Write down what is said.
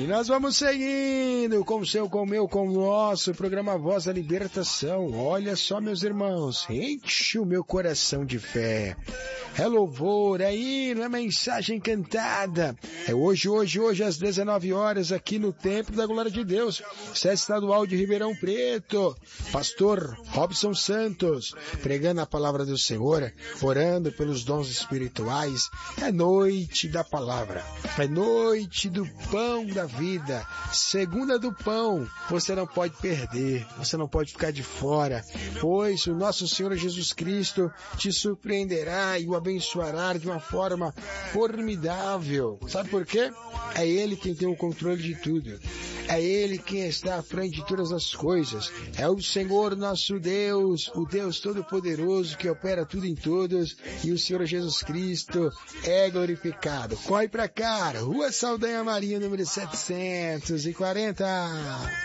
nós vamos seguindo com o seu, com o meu, com o nosso programa Voz da Libertação. Olha só, meus irmãos, enche o meu coração de fé. É louvor, é hino, é mensagem cantada. É hoje, às 19 horas, aqui no Templo da Glória de Deus, sede estadual de Ribeirão Preto. Pastor Robson Santos, pregando a palavra do Senhor, orando pelos dons espirituais. É noite da palavra, é noite do pão da vida, segunda do pão. Você não pode perder, você não pode ficar de fora, pois o nosso Senhor Jesus Cristo te surpreenderá e o abençoará de uma forma formidável. Sabe por quê? É Ele quem tem o controle de tudo. É Ele quem está à frente de todas as coisas. É o Senhor nosso Deus, o Deus Todo-Poderoso que opera tudo em todos, e o Senhor Jesus Cristo é glorificado. Corre pra cá, Rua Saldanha Marinha, número 740.